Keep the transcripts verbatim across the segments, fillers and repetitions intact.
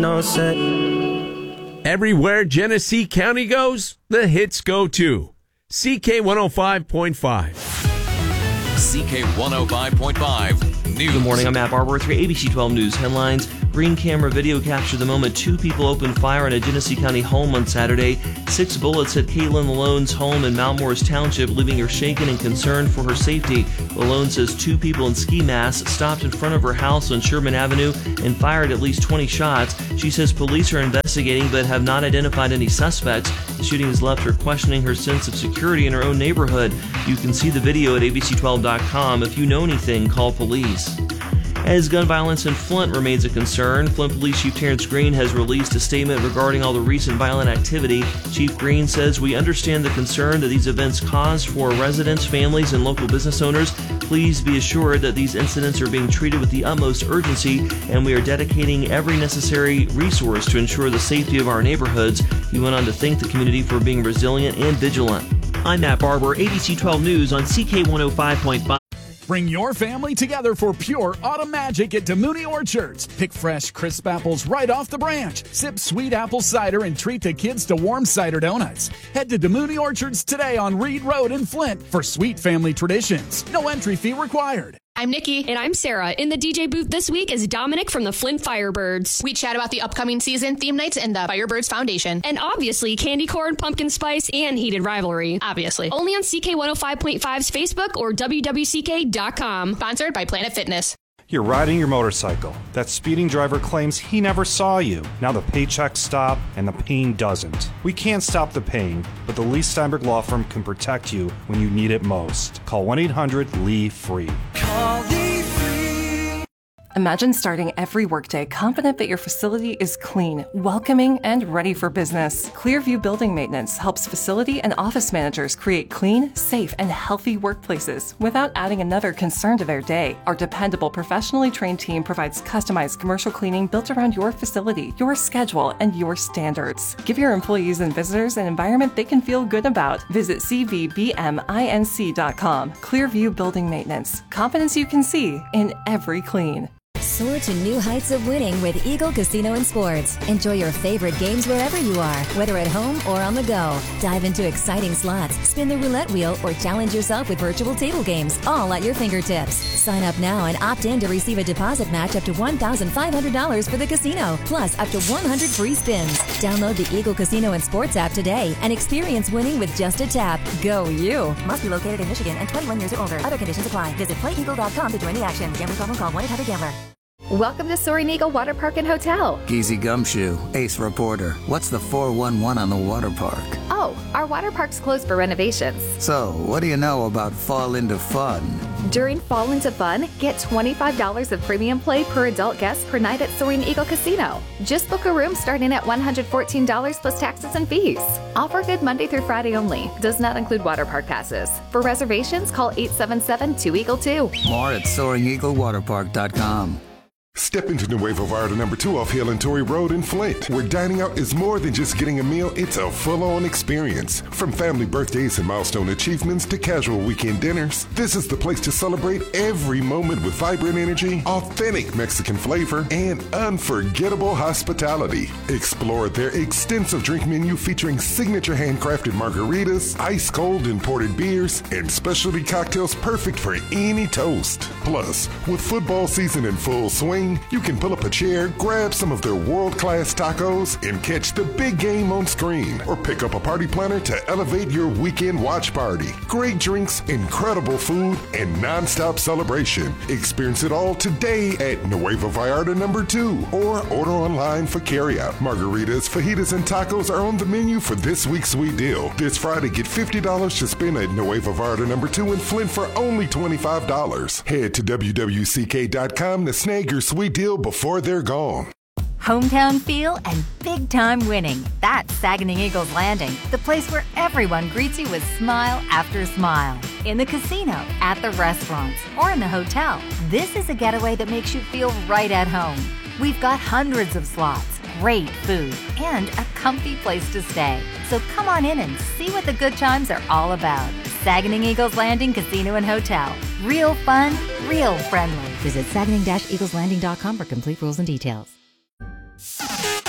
No set. Everywhere Genesee County goes, the hits go too. C K one oh five point five. C K one oh five point five News. Good morning, I'm Matt Barber with your A B C twelve News headlines. Green camera video captured the moment two people opened fire in a Genesee County home on Saturday. Six bullets hit Caitlin Lalonde's home in Mount Morris Township, leaving her shaken and concerned for her safety. Lalonde says two people in ski masks stopped in front of her house on Sherman Avenue and fired at least twenty shots. She says police are investigating but have not identified any suspects. The shooting has left her questioning her sense of security in her own neighborhood. You can see the video at A B C twelve dot com. If you know anything, call police. As gun violence in Flint remains a concern, Flint Police Chief Terrence Green has released a statement regarding all the recent violent activity. Chief Green says, "We understand the concern that these events cause for residents, families, and local business owners. Please be assured that these incidents are being treated with the utmost urgency, and we are dedicating every necessary resource to ensure the safety of our neighborhoods." He went on to thank the community for being resilient and vigilant. I'm Matt Barber, A B C twelve News on C K one oh five point five. Bring your family together for pure autumn magic at DeMooney Orchards. Pick fresh, crisp apples right off the branch. Sip sweet apple cider and treat the kids to warm cider donuts. Head to DeMooney Orchards today on Reed Road in Flint for sweet family traditions. No entry fee required. I'm Nikki. And I'm Sarah. In the D J booth this week is Dominic from the Flint Firebirds. We chat about the upcoming season, theme nights, and the Firebirds Foundation. And obviously, candy corn, pumpkin spice, and heated rivalry. Obviously. Only on C K one oh five point five's Facebook or W W C K dot com. Sponsored by Planet Fitness. You're riding your motorcycle. That speeding driver claims he never saw you. Now the paychecks stop and the pain doesn't. We can't stop the pain, but the Lee Steinberg Law Firm can protect you when you need it most. Call one eight hundred L E E FREE. Call Lee Free. Imagine starting every workday confident that your facility is clean, welcoming, and ready for business. Clearview Building Maintenance helps facility and office managers create clean, safe, and healthy workplaces without adding another concern to their day. Our dependable, professionally trained team provides customized commercial cleaning built around your facility, your schedule, and your standards. Give your employees and visitors an environment they can feel good about. Visit C V B M inc dot com. Clearview Building Maintenance. Confidence you can see in every clean. Soar to new heights of winning with Eagle Casino and Sports. Enjoy your favorite games wherever you are, whether at home or on the go. Dive into exciting slots, spin the roulette wheel, or challenge yourself with virtual table games, all at your fingertips. Sign up now and opt in to receive a deposit match up to one thousand five hundred dollars for the casino, plus up to one hundred free spins. Download the Eagle Casino and Sports app today and experience winning with just a tap. Go you! Must be located in Michigan and twenty-one years or older. Other conditions apply. Visit play eagle dot com to join the action. Gambling problem, call one eight hundred gambler. Welcome to Soaring Eagle Water Park and Hotel. Geezy Gumshoe, Ace Reporter. What's the four one one on the water park? Oh, our water park's closed for renovations. So, what do you know about Fall Into Fun? During Fall Into Fun, get twenty-five dollars of premium play per adult guest per night at Soaring Eagle Casino. Just book a room starting at one hundred fourteen dollars plus taxes and fees. Offer good Monday through Friday only. Does not include water park passes. For reservations, call eight seven seven, two eagle two. More at soaring eagle water park dot com. Step into Nuevo Vallarta number two off Hill and Torrey Road in Flint, where dining out is more than just getting a meal, it's a full-on experience. From family birthdays and milestone achievements to casual weekend dinners, this is the place to celebrate every moment with vibrant energy, authentic Mexican flavor, and unforgettable hospitality. Explore their extensive drink menu featuring signature handcrafted margaritas, ice-cold imported beers, and specialty cocktails perfect for any toast. Plus, with football season in full swing, you can pull up a chair, grab some of their world-class tacos, and catch the big game on screen. Or pick up a party planner to elevate your weekend watch party. Great drinks, incredible food, and non-stop celebration. Experience it all today at Nuevo Vallarta number two, or order online for carryout. Margaritas, fajitas, and tacos are on the menu for this week's sweet deal. This Friday, get fifty dollars to spend at Nuevo Vallarta number two in Flint for only twenty-five dollars. Head to W W C K dot com to snag your sweet deal before they're gone. Hometown feel and big-time winning. That's Saguenay Eagles Landing, the place where everyone greets you with smile after smile. In the casino, at the restaurants, or in the hotel, this is a getaway that makes you feel right at home. We've got hundreds of slots, great food, and a comfy place to stay. So come on in and see what the good times are all about. Saguenay Eagles Landing Casino and Hotel. Real fun, real friendly. Visit Saguenay Eagles Landing dot com for complete rules and details.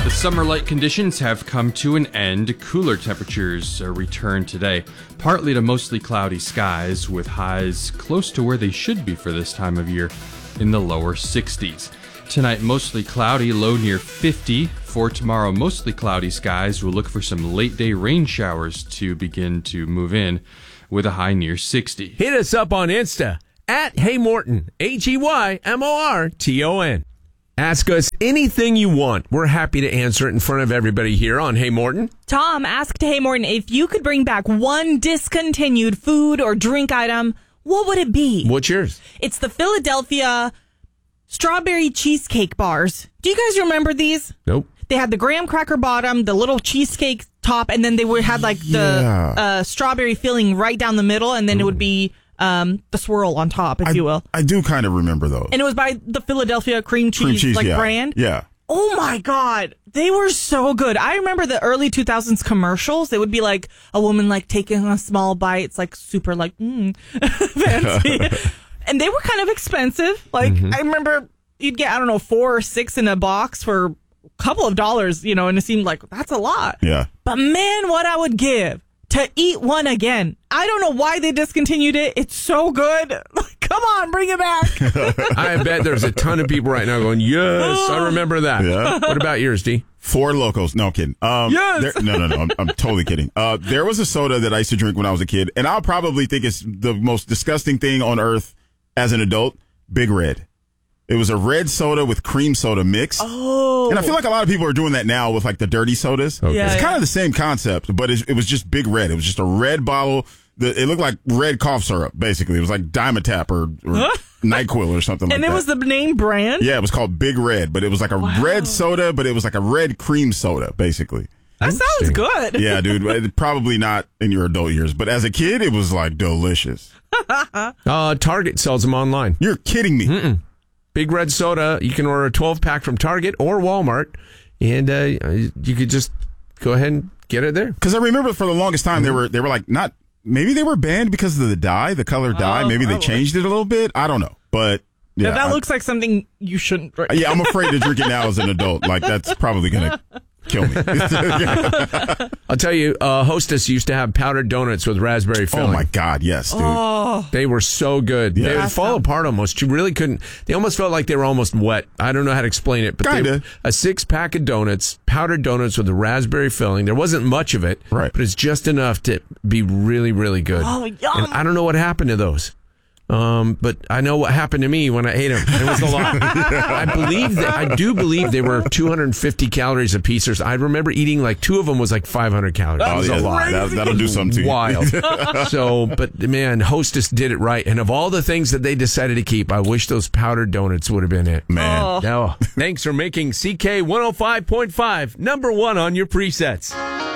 The summer-like conditions have come to an end. Cooler temperatures uh, return today, partly to mostly cloudy skies with highs close to where they should be for this time of year in the lower sixties. Tonight, mostly cloudy, low near fifty. For tomorrow, mostly cloudy skies. We'll look for some late-day rain showers to begin to move in with a high near sixty. Hit us up on Insta at Hey Morton, H E Y M O R T O N. Ask us anything you want. We're happy to answer it in front of everybody here on Hey Morton. Tom asked Hey Morton if you could bring back one discontinued food or drink item, what would it be? What's yours? It's the Philadelphia strawberry cheesecake bars. Do you guys remember these? Nope. They had the graham cracker bottom, the little cheesecake top, and then they would had like the Yeah. uh, strawberry filling right down the middle, and then it would be um, the swirl on top, if I, you will. I do kind of remember those. And it was by the Philadelphia cream cheese, Cream cheese, like yeah. brand. Yeah. Oh my God. They were so good. I remember the early two thousands commercials. They would be like a woman like taking a small bite. It's like super like, mm, fancy. And they were kind of expensive. Like Mm-hmm. I remember you'd get, I don't know, four or six in a box for a couple of dollars, you know, and it seemed like that's a lot. Yeah. But man, what I would give to eat one again. I don't know why they discontinued it. It's so good. Like, come on, bring it back. I bet there's a ton of people right now going, yes, I remember that. Yeah. What about yours, D? Four Locos. No, I'm kidding. Um, Yes. there- no, no, no. I'm, I'm totally kidding. Uh, there was a soda that I used to drink when I was a kid, and I'll probably think it's the most disgusting thing on earth as an adult. Big Red. It was a red soda with cream soda mixed. Oh. And I feel like a lot of people are doing that now with like the dirty sodas. Okay. Yeah, it's yeah. kind of the same concept, but it, it was just Big Red. It was just a red bottle. The, it looked like red cough syrup, basically. It was like Dimetap or, or Huh? NyQuil or something like And that. it was the name brand? Yeah, it was called Big Red, but it was like a Wow. red soda, but it was like a red cream soda, basically. That sounds good. Yeah, dude. but Probably not in your adult years, but as a kid, it was like delicious. Uh, Target sells them online. You're kidding me. Mm-mm. Big Red Soda. You can order a twelve pack from Target or Walmart, and uh, you could just go ahead and get it there. Because I remember for the longest time, they were they were like not. Maybe they were banned because of the dye, the color dye. Oh, Maybe they probably. changed it a little bit. I don't know, but yeah, Yeah, that I- looks like something you shouldn't drink. yeah, I'm afraid to drink it now as an adult. Like that's probably gonna kill me. I'll tell you, uh, Hostess used to have powdered donuts with raspberry Oh filling. my God, yes, dude. Oh. They were so good. Yeah. They would That's fall not- apart almost. You really couldn't. They almost felt like they were almost wet. I don't know how to explain it, but they, Kinda. a six pack of donuts, powdered donuts with a raspberry filling. There wasn't much of it, Right. but it's just enough to be really, really good. Oh, yum. And I don't know what happened to those. Um, but I know what happened to me when I ate them. It was a lot. I believe that I do believe they were two hundred fifty calories a piece. Or so. I remember eating like two of them was like five hundred calories. That Oh, was yeah, a lot. that, that'll do something to you. Wild. So, but man, Hostess did it right. And of all the things that they decided to keep, I wish those powdered donuts would have been it. Man. Oh. No. Thanks for making C K one oh five point five number one on your presets.